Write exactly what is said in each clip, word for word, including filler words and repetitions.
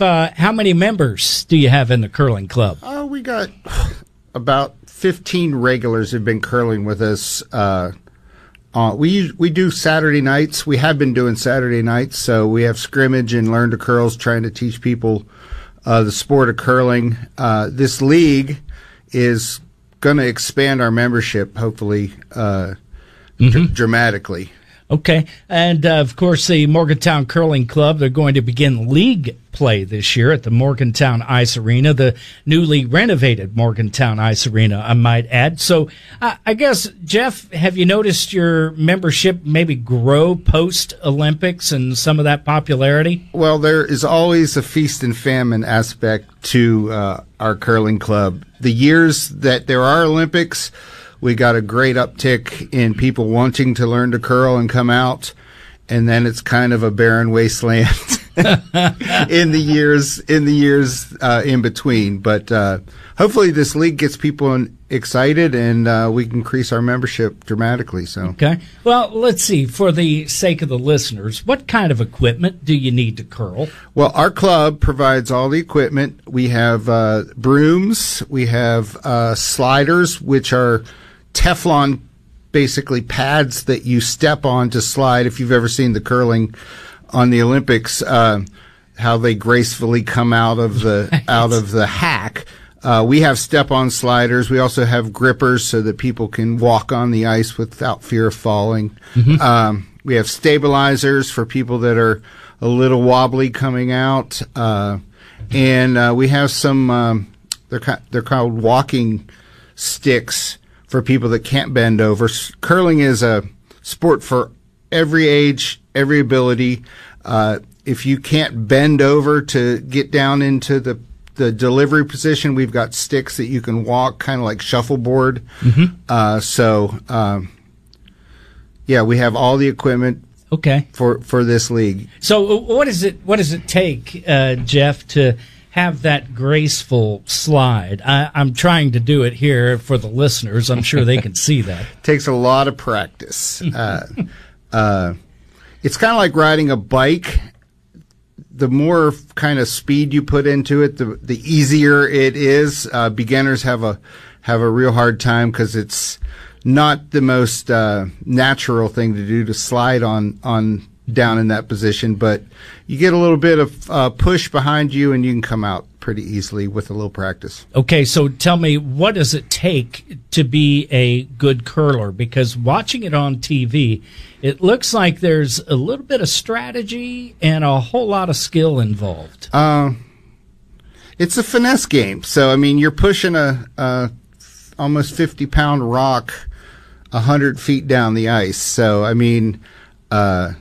uh, how many members do you have in the curling club? Uh, we got about fifteen regulars who've been curling with us. Uh, uh, we we do Saturday nights. We have been doing Saturday nights, so we have scrimmage and learn to curls, trying to teach people uh, the sport of curling. Uh, this league is going to expand our membership, hopefully, uh, mm-hmm. dr- dramatically. Okay. And, uh, of course, the Morgantown Curling Club, they're going to begin league play this year at the Morgantown Ice Arena, the newly renovated Morgantown Ice Arena, I might add. So uh, I guess, Jeff, have you noticed your membership maybe grow post-Olympics and some of that popularity? Well, there is always a feast and famine aspect to uh, our curling club. The years that there are Olympics, we got a great uptick in people wanting to learn to curl and come out, and then it's kind of a barren wasteland in the years in the years uh, in between. But uh, hopefully, this league gets people in, excited, and uh, we can increase our membership dramatically. So, okay. Well, let's see. For the sake of the listeners, what kind of equipment do you need to curl? Well, our club provides all the equipment. We have uh, brooms. We have uh, sliders, which are Teflon, basically pads that you step on to slide. If you've ever seen the curling on the Olympics, uh, how they gracefully come out of the right. out of the hack. Uh, we have step-on sliders. We also have grippers so that people can walk on the ice without fear of falling. Mm-hmm. Um, we have stabilizers for people that are a little wobbly coming out, uh, and uh, we have some. Um, they're they're called walking sticks for people that can't bend over. Curling is a sport for every age, every ability. Uh, if you can't bend over to get down into the, the delivery position, we've got sticks that you can walk, kind of like shuffleboard. Mm-hmm. Uh, so, um, yeah, we have all the equipment okay. for, for this league. So what is it, what does it take, uh, Jeff, to have that graceful slide? I, I'm trying to do it here for the listeners. I'm sure they can see that. Takes a lot of practice. uh, uh, it's kind of like riding a bike. The more kind of speed you put into it, the the easier it is. Uh, beginners have a have a real hard time because it's not the most uh, natural thing to do to slide on on. down in that position, but you get a little bit of uh, push behind you and you can come out pretty easily with a little practice. Okay, so tell me, what does it take to be a good curler? Because watching it on T V, it looks like there's a little bit of strategy and a whole lot of skill involved. Uh, it's a finesse game. So, I mean, you're pushing a, a almost fifty-pound rock one hundred feet down the ice. So, I mean, uh,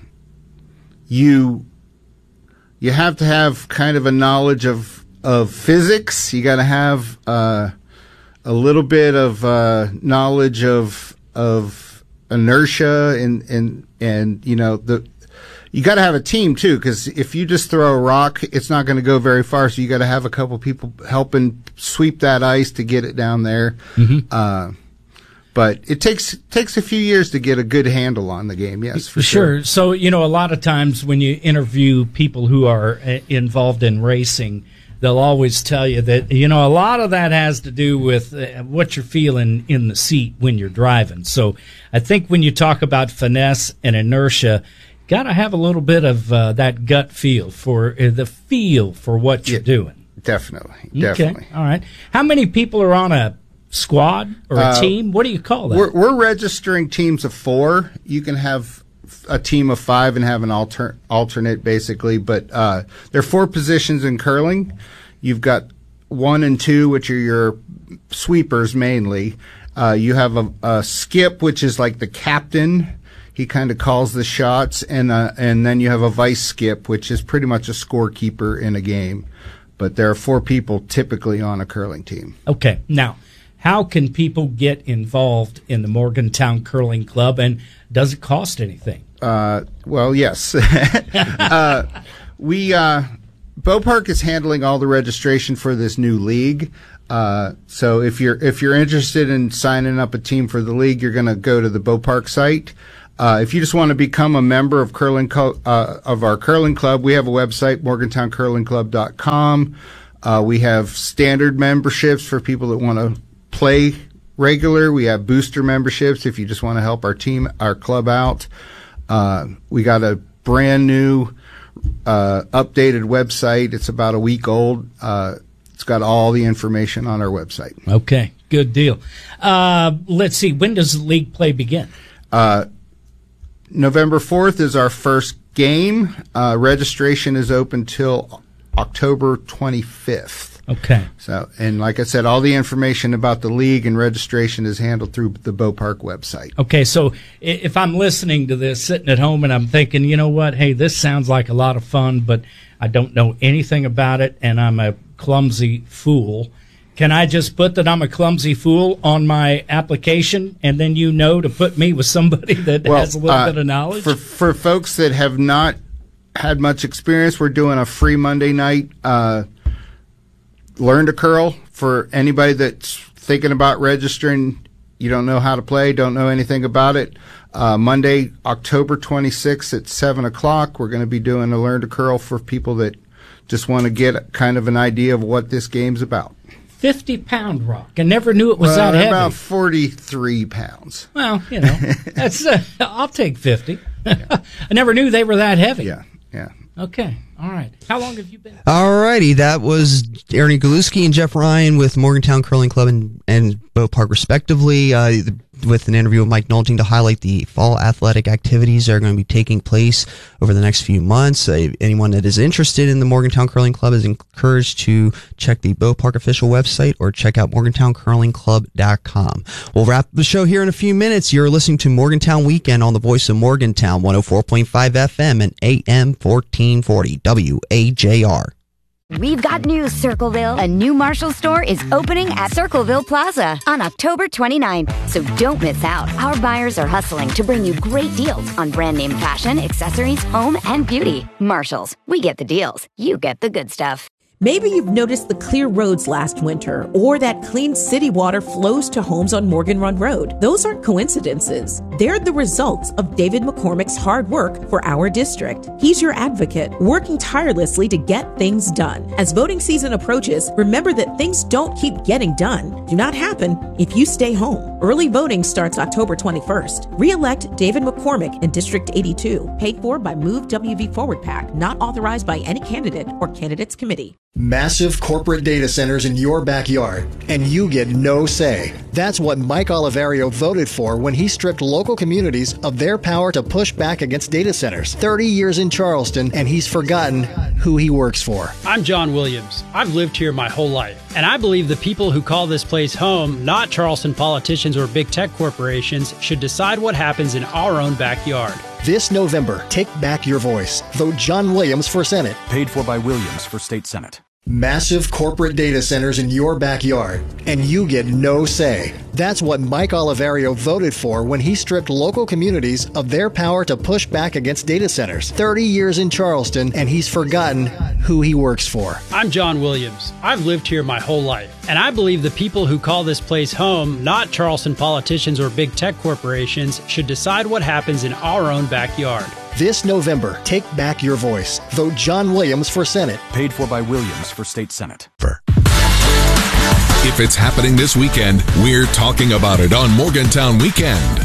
You you have to have kind of a knowledge of of physics. You got to have uh, a little bit of uh, knowledge of of inertia and and and you know the you got to have a team too, because if you just throw a rock, it's not going to go very far. So you got to have a couple people helping sweep that ice to get it down there. Mm-hmm. Uh, But it takes takes a few years to get a good handle on the game, yes, for sure. Sure. So, you know, a lot of times when you interview people who are uh, involved in racing, they'll always tell you that, you know, a lot of that has to do with uh, what you're feeling in the seat when you're driving. So I think when you talk about finesse and inertia, got to have a little bit of uh, that gut feel for uh, the feel for what you're yeah, doing. Definitely. Definitely. Okay. All right. How many people are on a squad or a uh, team? What do you call that? We're, we're registering teams of four. You can have a team of five and have an alter, alternate, basically. But uh, there are four positions in curling. You've got one and two, which are your sweepers mainly. Uh, you have a, a skip, which is like the captain. He kind of calls the shots. And, uh, and then you have a vice skip, which is pretty much a scorekeeper in a game. But there are four people typically on a curling team. Okay. Now, how can people get involved in the Morgantown Curling Club, and does it cost anything? Uh, well, yes. uh, we uh, Beaupark is handling all the registration for this new league. Uh, so if you're if you're interested in signing up a team for the league, you're going to go to the Beaupark site. Uh, if you just want to become a member of curling co- uh, of our curling club, we have a website, morgantown curling club dot com. Uh, we have standard memberships for people that want to play regular. We have booster memberships if you just want to help our team, our club out. Uh, we got a brand new uh, updated website. It's about a week old. Uh, it's got all the information on our website. Okay, good deal. Uh, let's see, when does the league play begin? Uh, November fourth is our first game. Uh, registration is open till October twenty-fifth. Okay. So, and like I said, all the information about the league and registration is handled through the Bow Park website. Okay, so if I'm listening to this, sitting at home, and I'm thinking, you know what, hey, this sounds like a lot of fun, but I don't know anything about it, and I'm a clumsy fool. Can I just put that I'm a clumsy fool on my application, and then you know to put me with somebody that well, has a little uh, bit of knowledge? For, for folks that have not had much experience, we're doing a free Monday night uh, Learn to Curl for anybody that's thinking about registering. You don't know how to play, don't know anything about it. Uh, Monday, October twenty-sixth at seven o'clock, we're going to be doing a Learn to Curl for people that just want to get kind of an idea of what this game's about. fifty-pound rock. I never knew it was well, that heavy. About forty-three pounds. Well, you know, that's uh, I'll take fifty. I never knew they were that heavy. Yeah, yeah. Okay, all right. How long have you been? All righty, that was Ernie Galuski and Jeff Ryan with Morgantown Curling Club and, and Bow Park, respectively, uh, with an interview with Mike Nolting to highlight the fall athletic activities that are going to be taking place over the next few months. Uh, anyone that is interested in the Morgantown Curling Club is encouraged to check the Bow Park official website or check out morgantown curling club dot com. We'll wrap the show here in a few minutes. You're listening to Morgantown Weekend on the Voice of Morgantown, one oh four point five F M and A M fourteen forty W A J R. We've got news, Circleville. A new Marshall store is opening at Circleville Plaza on October twenty-ninth. So don't miss out. Our buyers are hustling to bring you great deals on brand name fashion, accessories, home, and beauty. Marshalls, we get the deals. You get the good stuff. Maybe you've noticed the clear roads last winter, or that clean city water flows to homes on Morgan Run Road. Those aren't coincidences. They're the results of David McCormick's hard work for our district. He's your advocate, working tirelessly to get things done. As voting season approaches, remember that things don't keep getting done. Do not happen if you stay home. Early voting starts October twenty-first. Re-elect David McCormick in District eighty-two. Paid for by Move W V Forward PAC. Not authorized by any candidate or candidates committee. Massive corporate data centers in your backyard, and you get no say. That's what Mike Oliverio voted for when he stripped local communities of their power to push back against data centers. thirty years in Charleston, and he's forgotten who he works for. I'm John Williams. I've lived here my whole life, and I believe the people who call this place home, not Charleston politicians or big tech corporations, should decide what happens in our own backyard. This November, take back your voice. Vote John Williams for Senate. Paid for by Williams for State Senate. Massive corporate data centers in your backyard, and you get no say. That's what Mike Oliverio voted for when he stripped local communities of their power to push back against data centers. thirty years in Charleston, and he's forgotten who he works for. I'm John Williams. I've lived here my whole life, and I believe the people who call this place home, not Charleston politicians or big tech corporations, should decide what happens in our own backyard. This November, take back your voice. Vote John Williams for Senate. Paid for by Williams for State Senate. If it's happening this weekend, we're talking about it on Morgantown Weekend.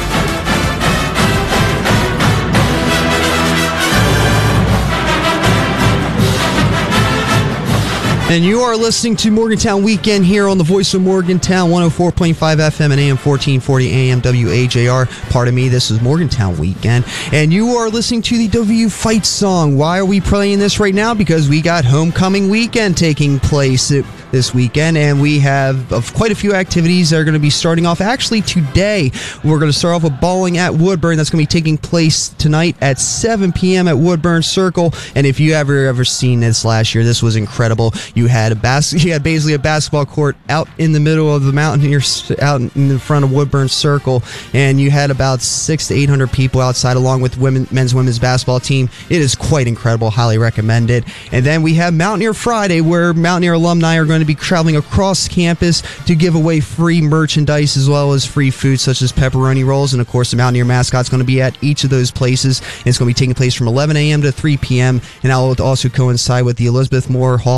And you are listening to Morgantown Weekend here on the Voice of Morgantown, one oh four point five F M and A M fourteen forty A M W A J R. Pardon me, this is Morgantown Weekend. And you are listening to the W Fight song. Why are we playing this right now? Because we got Homecoming Weekend taking place this weekend, and we have uh, quite a few activities that are going to be starting off. Actually, today, we're going to start off with bowling at Woodburn. That's going to be taking place tonight at seven p.m. at Woodburn Circle. And if you ever, ever seen this last year, this was incredible. You had a bas- you had basically a basketball court out in the middle of the mountain here, out in the front of Woodburn Circle, and you had about six to eight hundred people outside, along with women, men's, women's basketball team. It is quite incredible. Highly recommend it. And then we have Mountaineer Friday, where Mountaineer alumni are going going to be traveling across campus to give away free merchandise as well as free food such as pepperoni rolls. And of course, the Mountaineer mascot's going to be at each of those places. And it's going to be taking place from eleven a.m. to three p.m. And that will also coincide with the Elizabeth Moore Hall